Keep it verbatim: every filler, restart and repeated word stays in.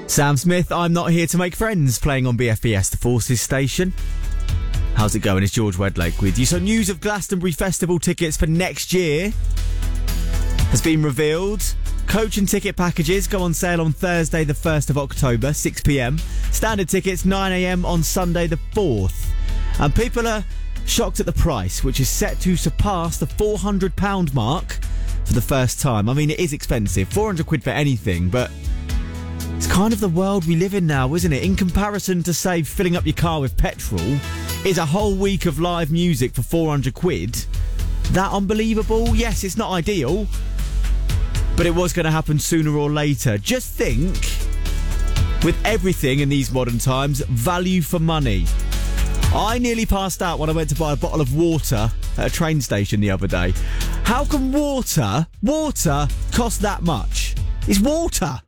Sam Smith, I'm Not Here to Make Friends, playing on B F B S, the Forces station. How's it going? It's George Wedlake with you. So news of Glastonbury Festival tickets for next year has been revealed. Coach and ticket packages go on sale on Thursday the first of October, six p.m. Standard tickets nine a.m. on Sunday the fourth. And people are shocked at the price, which is set to surpass the four hundred pounds mark for the first time. I mean, it is expensive, four hundred quid for anything, but it's kind of the world we live in now, isn't it? In comparison to, say, filling up your car with petrol, is a whole week of live music for four hundred quid. That unbelievable? Yes, it's not ideal, but it was going to happen sooner or later. Just think, with everything in these modern times, value for money. I nearly passed out when I went to buy a bottle of water at a train station the other day. How can water, water, cost that much? It's water.